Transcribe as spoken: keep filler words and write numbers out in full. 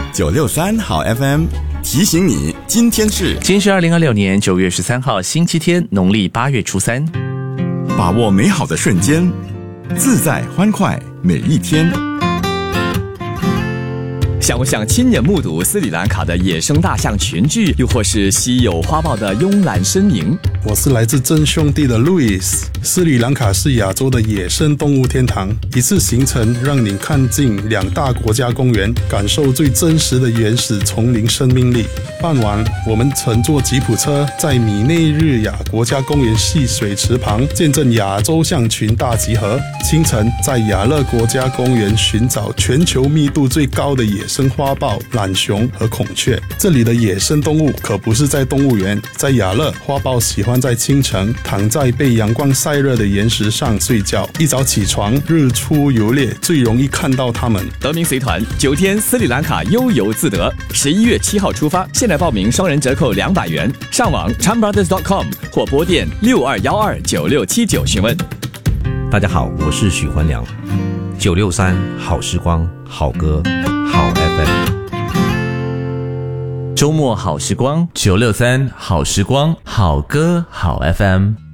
九六三好 F M 提醒你，今天是今天是二零二六年九月十三号星期天，农历八月初三。 把握美好的瞬间，自在欢快每一天。 想不想亲眼目睹斯里兰卡的野生大象群聚，又或是稀有花豹的慵懒身影？ 我是来自真兄弟的 Louis。 斯里兰卡是亚洲的野生动物天堂，一次行程让你看尽两大国家公园，感受最真实的原始丛林生命力。傍晚，我们乘坐吉普车在米内日亚国家公园戏水池旁见证亚洲象群大集合。清晨，在亚勒国家公园寻找全球密度最高的野生花豹、懒熊和孔雀。这里的野生动物可不是在动物园，在亚勒，花豹喜欢在清晨躺在被阳光晒热的岩石上睡觉，一早起床，日出游猎，最容易看到它们。 德明随团九天斯里兰卡悠游自得，十一月七号出发，现在报名双人折扣两百元，上网 chan brothers dot com 或拨电六二一二九六七九询问。 大家好，我是许环良，九六三好时光，好歌，好 F M。 周末好时光，九六三好时光，好歌好 F M。